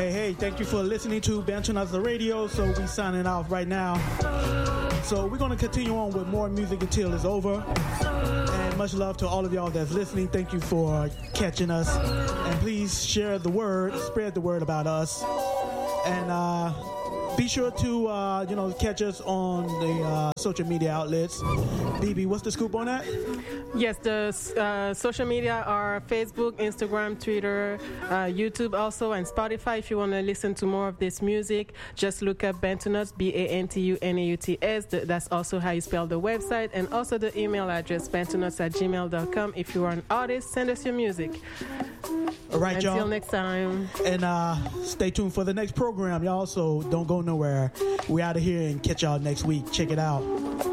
Hey, thank you for listening to Bantunas the Radio. So we signing off right now. So we're going to continue on with more music until it's over. And much love to all of y'all that's listening. Thank you for catching us. And please share the word, spread the word about us. And be sure to, catch us on the social media outlets. BB, what's the scoop on that? Yes, the social media are Facebook, Instagram, Twitter, YouTube also, and Spotify. If you want to listen to more of this music, just look up Bantunuts, Bantunauts. That's also how you spell the website. And also the email address, bantunuts@gmail.com. If you are an artist, send us your music. All right, y'all. Until next time. And stay tuned for the next program, y'all. So don't go nowhere. We're out of here and catch y'all next week. Check it out.